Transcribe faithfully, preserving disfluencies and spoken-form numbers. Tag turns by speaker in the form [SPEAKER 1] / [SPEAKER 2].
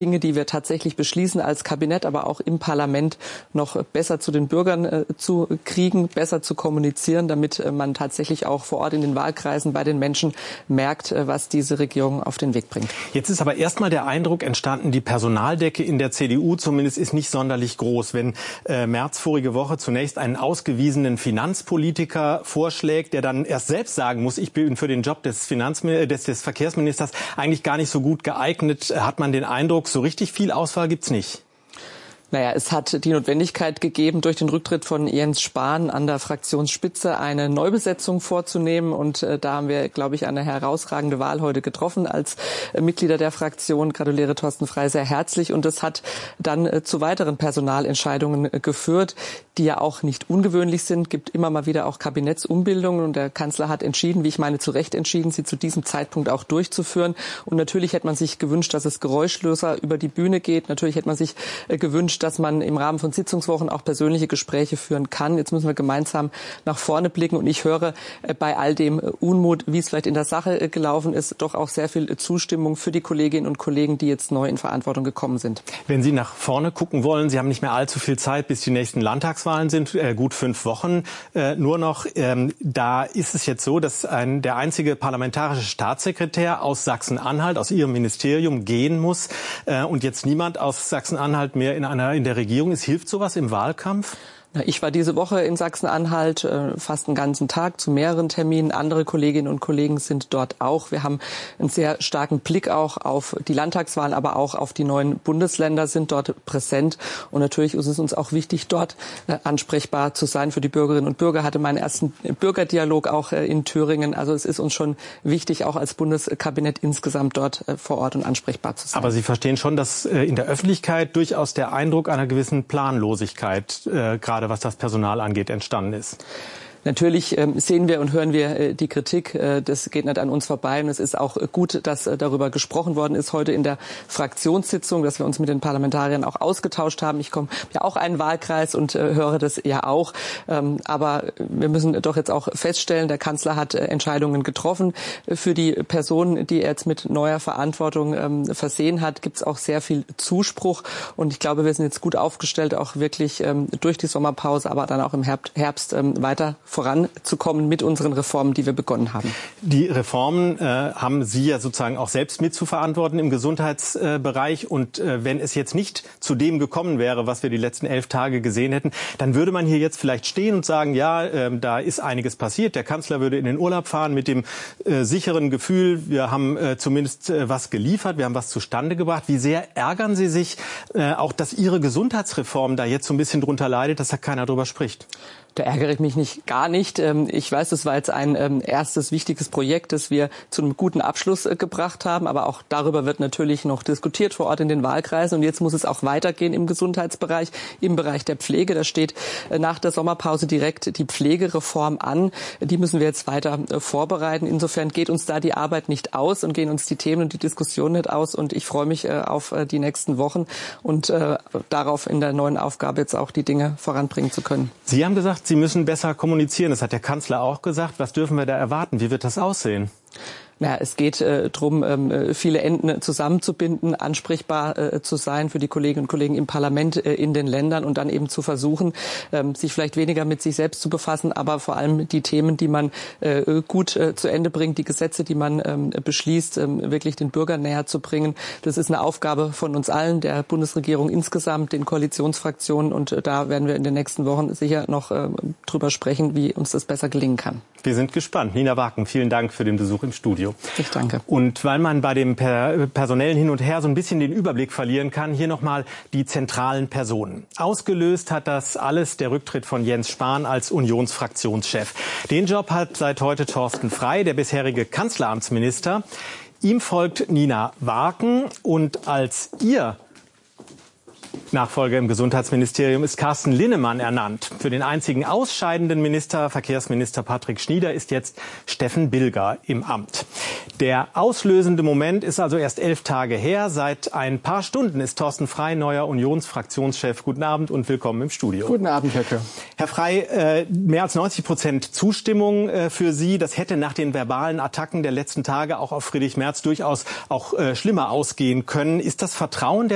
[SPEAKER 1] Dinge, die wir tatsächlich beschließen als Kabinett, aber auch im Parlament noch besser zu den Bürgern äh, zu kriegen, besser zu kommunizieren, damit äh, man tatsächlich auch vor Ort in den Wahlkreisen bei den Menschen merkt, äh, was diese Regierung auf den Weg bringt.
[SPEAKER 2] Jetzt ist aber erstmal der Eindruck entstanden, die Personaldecke in der C D U zumindest ist nicht sonderlich groß. Wenn äh, Merz vorige Woche zunächst einen ausgewiesenen Finanzpolitiker vorschlägt, der dann erst selbst sagen muss, ich bin für den Job des, Finanz des, des Verkehrsministers eigentlich gar nicht so gut geeignet, hat man den Eindruck, so richtig viel Auswahl gibt's nicht.
[SPEAKER 1] Naja, es hat die Notwendigkeit gegeben, durch den Rücktritt von Jens Spahn an der Fraktionsspitze eine Neubesetzung vorzunehmen. Und äh, da haben wir, glaube ich, eine herausragende Wahl heute getroffen als äh, Mitglieder der Fraktion. Gratuliere Thorsten Frey sehr herzlich. Und das hat dann äh, zu weiteren Personalentscheidungen äh, geführt, die ja auch nicht ungewöhnlich sind. Gibt immer mal wieder auch Kabinettsumbildungen. Und der Kanzler hat entschieden, wie ich meine, zu Recht entschieden, sie zu diesem Zeitpunkt auch durchzuführen. Und natürlich hätte man sich gewünscht, dass es geräuschloser über die Bühne geht. Natürlich hätte man sich äh, gewünscht, dass man im Rahmen von Sitzungswochen auch persönliche Gespräche führen kann. Jetzt müssen wir gemeinsam nach vorne blicken. Und ich höre äh, bei all dem äh, Unmut, wie es vielleicht in der Sache äh, gelaufen ist, doch auch sehr viel äh, Zustimmung für die Kolleginnen und Kollegen, die jetzt neu in Verantwortung gekommen sind.
[SPEAKER 2] Wenn Sie nach vorne gucken wollen, Sie haben nicht mehr allzu viel Zeit, bis die nächsten Landtagswahlen sind, äh, gut fünf Wochen äh, nur noch. Ähm, da ist es jetzt so, dass ein, der einzige parlamentarische Staatssekretär aus Sachsen-Anhalt, aus Ihrem Ministerium, gehen muss äh, und jetzt niemand aus Sachsen-Anhalt mehr in einer in der Regierung ist. Hilft sowas im Wahlkampf?
[SPEAKER 1] Ich war diese Woche in Sachsen-Anhalt, fast einen ganzen Tag zu mehreren Terminen. Andere Kolleginnen und Kollegen sind dort auch. Wir haben einen sehr starken Blick auch auf die Landtagswahlen, aber auch auf die neuen Bundesländer, sind dort präsent. Und natürlich ist es uns auch wichtig, dort ansprechbar zu sein für die Bürgerinnen und Bürger. Hatte meinen ersten Bürgerdialog auch in Thüringen. Also es ist uns schon wichtig, auch als Bundeskabinett insgesamt dort vor Ort und ansprechbar zu sein.
[SPEAKER 2] Aber Sie verstehen schon, dass in der Öffentlichkeit durchaus der Eindruck einer gewissen Planlosigkeit äh, gerade was das Personal angeht, entstanden ist.
[SPEAKER 1] Natürlich ähm, sehen wir und hören wir äh, die Kritik. Äh, das geht nicht an uns vorbei. Und es ist auch äh, gut, dass äh, darüber gesprochen worden ist heute in der Fraktionssitzung, dass wir uns mit den Parlamentariern auch ausgetauscht haben. Ich komme ja auch einen Wahlkreis und äh, höre das ja auch. Ähm, aber wir müssen doch jetzt auch feststellen, der Kanzler hat äh, Entscheidungen getroffen. Für die Personen, die er jetzt mit neuer Verantwortung ähm, versehen hat, gibt es auch sehr viel Zuspruch. Und ich glaube, wir sind jetzt gut aufgestellt, auch wirklich ähm, durch die Sommerpause, aber dann auch im Herbst, Herbst ähm, weiter voranzukommen mit unseren Reformen, die wir begonnen haben.
[SPEAKER 2] Die Reformen äh, haben Sie ja sozusagen auch selbst mit zu verantworten im Gesundheitsbereich. Äh, und äh, wenn es jetzt nicht zu dem gekommen wäre, was wir die letzten elf Tage gesehen hätten, dann würde man hier jetzt vielleicht stehen und sagen, ja, äh, da ist einiges passiert. Der Kanzler würde in den Urlaub fahren mit dem äh, sicheren Gefühl, wir haben äh, zumindest äh, was geliefert, wir haben was zustande gebracht. Wie sehr ärgern Sie sich äh, auch, dass Ihre Gesundheitsreform da jetzt so ein bisschen drunter leidet, dass da keiner drüber spricht?
[SPEAKER 1] Da ärgere ich mich nicht, gar nicht. Ich weiß, das war jetzt ein erstes wichtiges Projekt, das wir zu einem guten Abschluss gebracht haben. Aber auch darüber wird natürlich noch diskutiert vor Ort in den Wahlkreisen. Und jetzt muss es auch weitergehen im Gesundheitsbereich, im Bereich der Pflege. Da steht nach der Sommerpause direkt die Pflegereform an. Die müssen wir jetzt weiter vorbereiten. Insofern geht uns da die Arbeit nicht aus und gehen uns die Themen und die Diskussion nicht aus. Und ich freue mich auf die nächsten Wochen und darauf, in der neuen Aufgabe jetzt auch die Dinge voranbringen zu können.
[SPEAKER 2] Sie haben gesagt, Sie müssen besser kommunizieren. Das hat der Kanzler auch gesagt. Was dürfen wir da erwarten? Wie wird das aussehen?
[SPEAKER 1] Ja, es geht äh, darum, ähm, viele Enden zusammenzubinden, ansprechbar äh, zu sein für die Kolleginnen und Kollegen im Parlament, äh, in den Ländern und dann eben zu versuchen, ähm, sich vielleicht weniger mit sich selbst zu befassen, aber vor allem die Themen, die man äh, gut äh, zu Ende bringt, die Gesetze, die man ähm, beschließt, ähm, wirklich den Bürgern näher zu bringen. Das ist eine Aufgabe von uns allen, der Bundesregierung insgesamt, den Koalitionsfraktionen, und äh, da werden wir in den nächsten Wochen sicher noch äh, drüber sprechen, wie uns das besser gelingen kann.
[SPEAKER 2] Wir sind gespannt. Nina Waken, vielen Dank für den Besuch im Studio.
[SPEAKER 1] Ich danke.
[SPEAKER 2] Und weil man bei dem per personellen Hin und Her so ein bisschen den Überblick verlieren kann, hier nochmal die zentralen Personen. Ausgelöst hat das alles der Rücktritt von Jens Spahn als Unionsfraktionschef. Den Job hat seit heute Thorsten Frey, der bisherige Kanzleramtsminister. Ihm folgt Nina Waken und als ihr Nachfolger im Gesundheitsministerium ist Carsten Linnemann ernannt. Für den einzigen ausscheidenden Minister, Verkehrsminister Patrick Schnieder, ist jetzt Steffen Bilger im Amt. Der auslösende Moment ist also erst elf Tage her. Seit ein paar Stunden ist Thorsten Frey neuer Unionsfraktionschef. Guten Abend und willkommen im Studio.
[SPEAKER 3] Guten Abend, Herr Köhr.
[SPEAKER 2] Herr Frey, äh, mehr als neunzig Prozent Zustimmung äh, für Sie. Das hätte nach den verbalen Attacken der letzten Tage auch auf Friedrich Merz durchaus auch äh, schlimmer ausgehen können. Ist das Vertrauen der